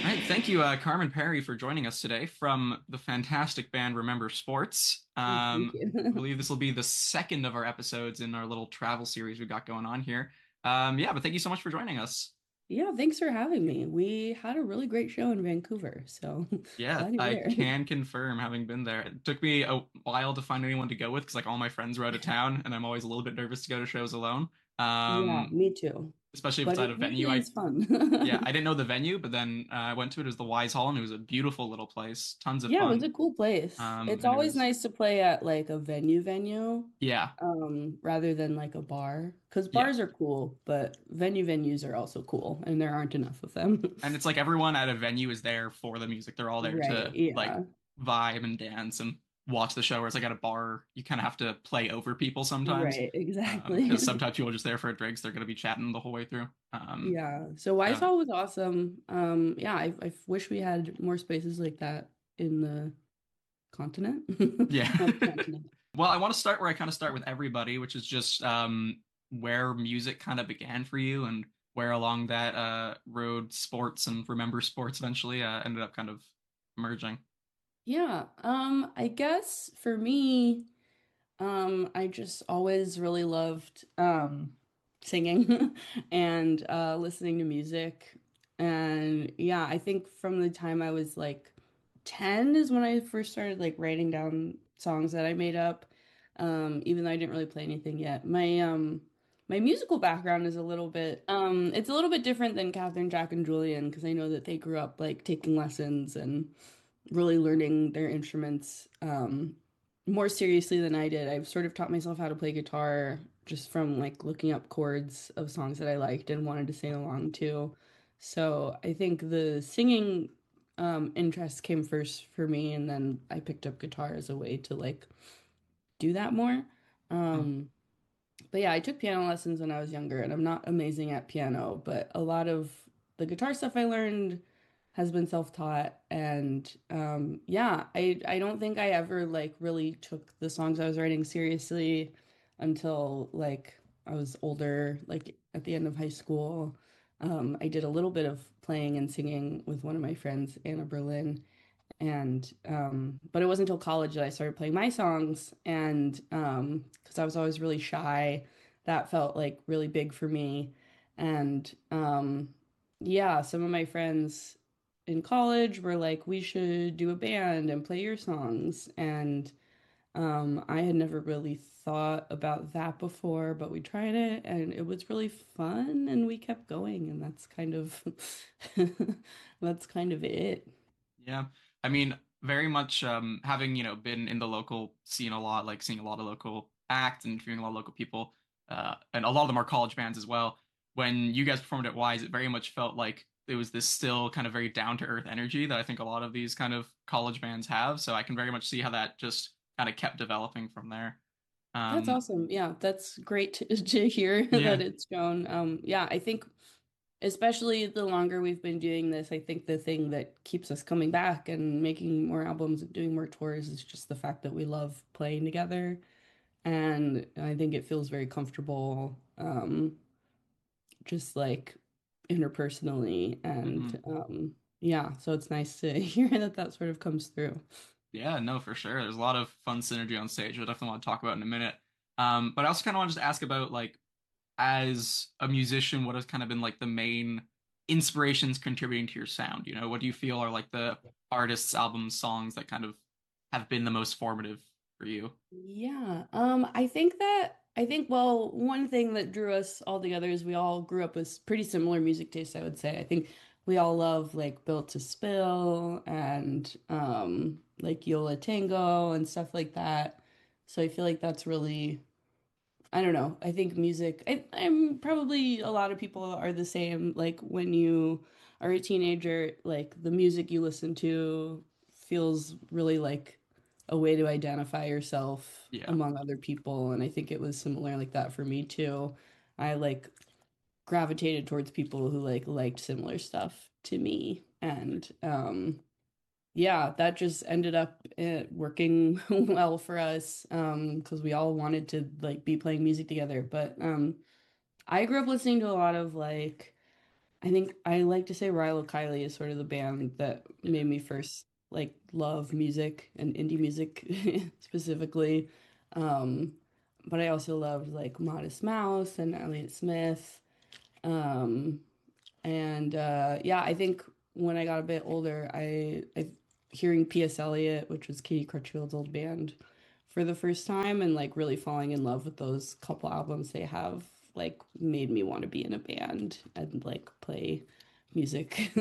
All right, thank you, Carmen Perry, for joining us today from the fantastic band Remember Sports. Thank I you. believe this will be the second of our episodes in our little travel series we got going on here. Yeah, but thank you so much for joining us. Yeah, thanks for having me. We had a really great show in Vancouver, so Yeah, glad you're I there. can confirm, having been there. It took me a while to find anyone to go with because like all my friends were out of town, and I'm always a little bit nervous to go to shows alone. Yeah, Um, me too. Especially if it's But at it a venue. usually I is fun. Yeah, I didn't know the venue, but then I went to it as the Wise Hall, and it was a beautiful little place, tons of Yeah, it was fun. a cool place. It's And it always was nice to play at like a venue, yeah, rather than like a bar. Because yeah. bars are cool, but venues are also cool, and there aren't enough of them. And it's like everyone at a venue is there for the music. They're all there Right, to like yeah. vibe and dance and watch the show. Whereas like at a bar, you kind of have to play over people sometimes. Right, exactly. Because sometimes people are just there for drinks. They're going to be chatting the whole way through. Yeah. So So Whitehall was awesome. Yeah, I wish we had more spaces like that in the continent. yeah. Not the continent. Well, I want to start where I kind of start with everybody, which is just where music kind of began for you and where along that road sports and remember sports eventually ended up kind of merging. Yeah. I guess for me, I just always really loved singing and listening to music. And yeah, I think from the time I was like 10 is when I first started like writing down songs that I made up. Even though I didn't really play anything yet. My musical background is a little bit it's a little bit different than Catherine, Jack, and Julian because I know that they grew up like taking lessons and really learning their instruments more seriously than I did. I've sort of taught myself how to play guitar just from like looking up chords of songs that I liked and wanted to sing along to. So I think the singing interest came first for me, and then I picked up guitar as a way to like do that more. Mhm. Um, but yeah, I took piano lessons when I was younger, and I'm not amazing at piano, but a lot of the guitar stuff I learned has been self-taught. And yeah, I don't think I ever like really took the songs I was writing seriously until like I was older, like at the end of high school. I did a little bit of playing and singing with one of my friends, Anna Berlin. And but it wasn't until college that I started playing my songs, and because I was always really shy, that felt like really big for me. And yeah, some of my friends in college were like, we should do a band and play your songs. And I had never really thought about that before, but we tried it and it was really fun and we kept going, and that's kind of that's kind of it. Yeah. I mean, very much having, been in the local scene a lot, like seeing a lot of local acts and interviewing a lot of local people, and a lot of them are college bands as well. When you guys performed at Wise, it very much felt like it was this still kind of very down to earth energy that I think a lot of these kind of college bands have. So I can very much see how that just kind of kept developing from there. That's Um, awesome. Yeah, that's great to hear that yeah. it's shown. Yeah, I think especially the longer we've been doing this, I think the thing that keeps us coming back and making more albums and doing more tours is just the fact that we love playing together. And I think it feels very comfortable, just like interpersonally. And Mhm. yeah, so it's nice to hear that that sort of comes through. Yeah, no, for sure. There's a lot of fun synergy on stage. I definitely want to talk about in a minute. But I also kind of want to just ask about like as a musician, what has kind of been like the main inspirations contributing to your sound? What do you feel are like the artists, albums, songs that kind of have been the most formative for you? Yeah, I think well, one thing that drew us all together is we all grew up with pretty similar music tastes, I would say. I think we all love like Built to Spill and like Yola Tango and stuff like that. So I feel like that's really, I don't know. I think music, I'm probably a lot of people are the same. Like when you are a teenager, like the music you listen to feels really like a way to identify yourself Yeah. among other people. And I think it was similar like that for me too. I like gravitated towards people who like liked similar stuff to me. And yeah, that just ended up working well for us because we all wanted to like be playing music together. But I grew up listening to a lot of like I think I like to say Rilo Kiley is sort of the band that made me first like love music and indie music specifically. Um, but I also loved like Modest Mouse and Elliott Smith. Um, and yeah, I think when I got a bit older, I hearing P.S. Eliot, which was Katie Crutchfield's old band, for the first time, and like really falling in love with those couple albums they have, like made me want to be in a band and like play music.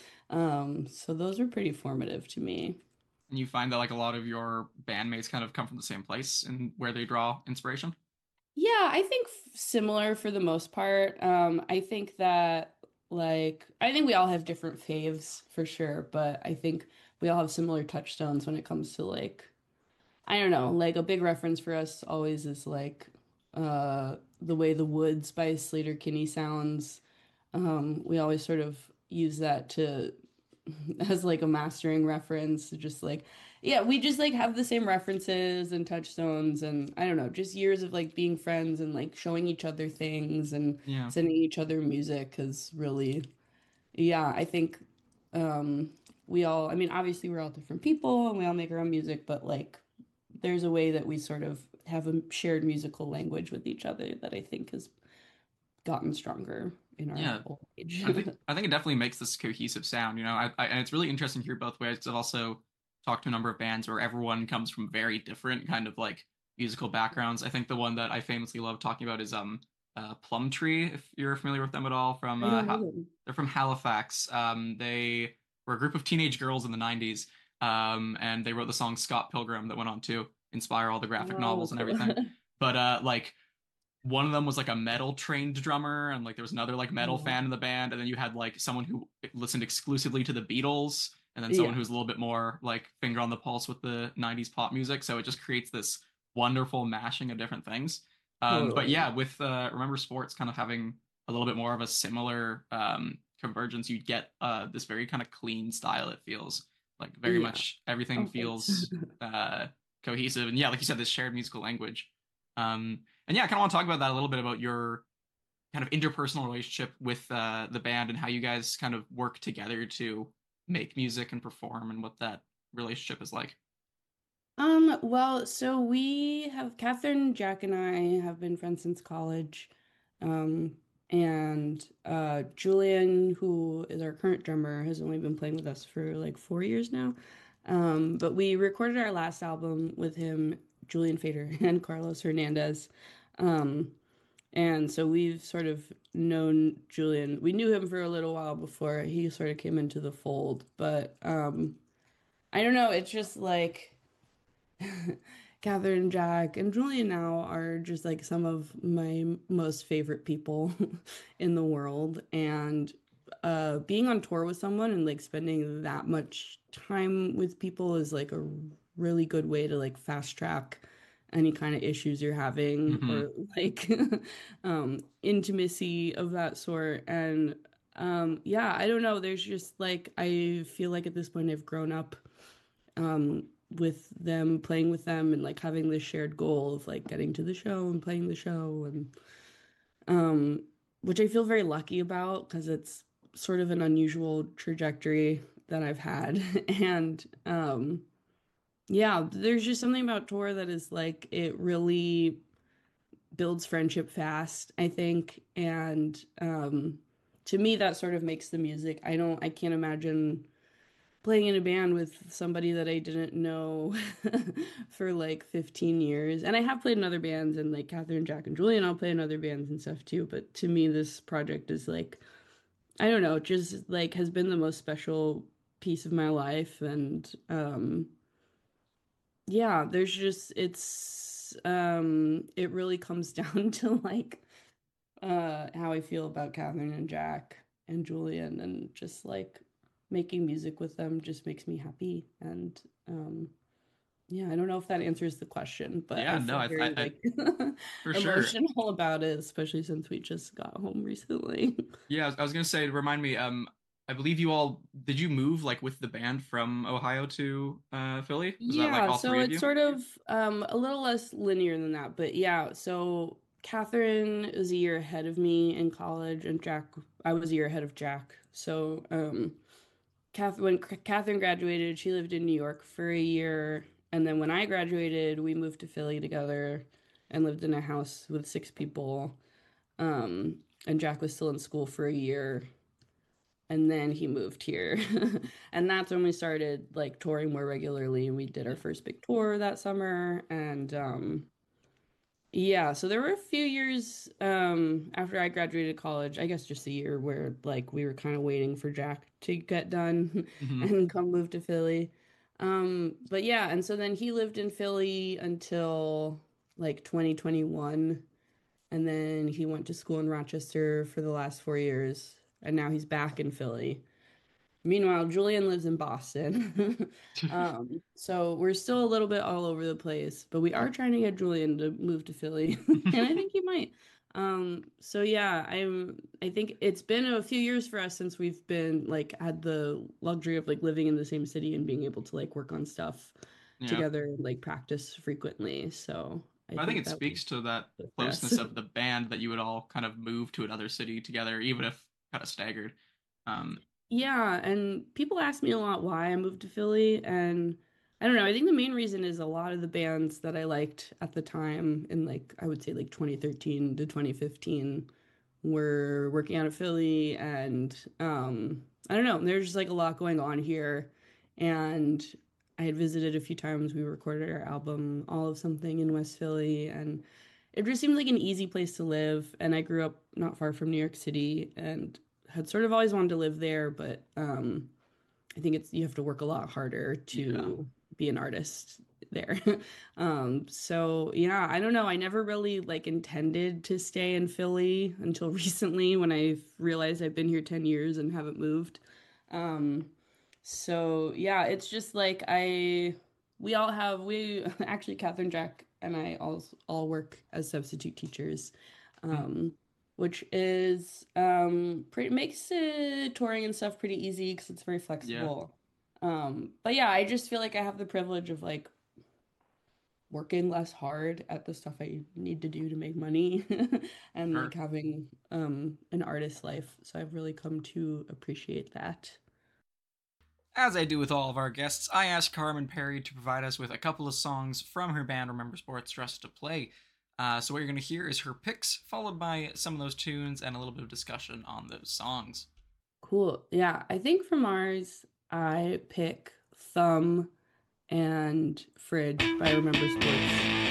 So those were pretty formative to me. And you find that like a lot of your bandmates kind of come from the same place and where they draw inspiration. Yeah, I think similar for the most part. I think that I think we all have different faves for sure, but I think we all have similar touchstones when it comes to like I don't know, like a big reference for us always is like The Way the Woods by Slater Kinney sounds. We always sort of use that to as like a mastering reference, just like yeah, we just like have the same references and touchstones and I don't know, just years of like being friends and like showing each other things and Yeah. sending each other music has really yeah, I think we all I mean obviously we're all different people and we all make our own music, but like there's a way that we sort of have a shared musical language with each other that I think has gotten stronger in our Yeah. old age. I think it definitely makes this cohesive sound, you know. And it's really interesting to hear both ways because I've also talked to a number of bands where everyone comes from very different kind of like musical backgrounds. I think the one that I famously love talking about is Plumtree, if you're familiar with them at all, from I don't know them. they're from Halifax. They were a group of teenage girls in the 90s. And they wrote the song Scott Pilgrim that went on to inspire all the graphic Oh, novels and cool. everything. But like one of them was like a metal trained drummer, and like there was another like metal Oh, fan in the band, and then you had like someone who listened exclusively to the Beatles, and then someone yeah, who's a little bit more like finger on the pulse with the 90s pop music. So it just creates this wonderful mashing of different things. But totally. yeah, with Remember Sports kind of having a little bit more of a similar convergence, you get this very kind of clean style. It feels like very Yeah. much everything Oh, thanks. feels cohesive, and yeah, like you said, this shared musical language. And yeah, I kind of want to talk about that a little bit about your kind of interpersonal relationship with the band and how you guys kind of work together to make music and perform and what that relationship is like. Well, so we have Catherine, Jack, and I have been friends since college. And Julian, who is our current drummer, has only been playing with us for like 4 years now. But we recorded our last album with him, Julian Fader and Carlos Hernandez. Um, and so we've sort of known Julian. We knew him for a little while before he sort of came into the fold, but I don't know, it's just like Catherine, Jack, and Julia now are just like some of my most favorite people in the world. And being on tour with someone and like spending that much time with people is like a really good way to like fast track any kind of issues you're having Hmm. or like intimacy of that sort. And yeah, I don't know. There's just like I feel like at this point I've grown up with them, playing with them, and like having this shared goal of like getting to the show and playing the show, and um, which I feel very lucky about because it's sort of an unusual trajectory that I've had. And yeah, there's just something about tour that is like it really builds friendship fast, I think. And to me, that sort of makes the music. I can't imagine playing in a band with somebody that I didn't know for like 15 years. And I have played in other bands and like Catherine, Jack, and Julian, I'll play in other bands and stuff too. But to me, this project is like, I don't know, just like has been the most special piece of my life. And yeah, there's just, it really comes down to like how I feel about Catherine and Jack and Julian and just like making music with them just makes me happy. And yeah, I don't know if that answers the question, but Yeah, I no, feel very I like for sure. emotional about it, especially since we just got home recently. Yeah, I was gonna say, remind me. I believe you all did you move like with the band from Ohio to Philly? Was that like Yeah, all so three of it's you? sort of a little less linear than that, but yeah, so Catherine is a year ahead of me in college, and I was a year ahead of Jack. So, when Catherine graduated, she lived in New York for a year, and then when I graduated, we moved to Philly together and lived in a house with 6 people. And Jack was still in school for a year, and then he moved here. And that's when we started like touring more regularly, and we did our first big tour that summer. And yeah, so there were a few years after I graduated college, I guess just a year where like we were kind of waiting for Jack to get done Hmm. and come move to Philly. But yeah, and so then he lived in Philly until like 2021, and then he went to school in Rochester for the last 4 years, and now he's back in Philly. Meanwhile, Julian lives in Boston. So we're still a little bit all over the place, but we are trying to get Julian to move to Philly, and I think he might. So yeah, I think it's been a few years for us since we've been like had the luxury of like living in the same city and being able to like work on stuff Yeah. together and like practice frequently. So I I think think it that was speaks to that good for us. closeness of the band that you would all kind of move to another city together, even if kind of staggered. Um, Yeah, and people ask me a lot why I moved to Philly, and I don't know. I think the main reason is a lot of the bands that I liked at the time, in like I would say like 2013 to 2015, were working out of Philly, and I don't know. There's just like a lot going on here, and I had visited a few times. We recorded our album, All of Something, in West Philly, and it just seemed like an easy place to live. And I grew up not far from New York City, and had sort of always wanted to live there, but I think it's you have to work a lot harder yeah. to be an artist there. So yeah, I don't know. I never really like intended to stay in Philly until recently when I realized I've been here 10 years and haven't moved. Um, so yeah, it's just like we all have we actually Catherine, Jack, and I all work as substitute teachers, Mm. um, which is pretty makes touring and stuff pretty easy because it's very Yeah. flexible. But yeah, I just feel like I have the privilege of like working less hard at the stuff I need to do to make money and like Sure. having an artist life. So I've really come to appreciate that. As I do with all of our guests, I asked Carmen Perry to provide us with a couple of songs from her band Remember Sports Dressed to Play. So, what you're going to hear is her picks, followed by some of those tunes and a little bit of discussion on those songs. Cool. Yeah, I think from ours, I pick Thumb and Fridge by Remember Sports.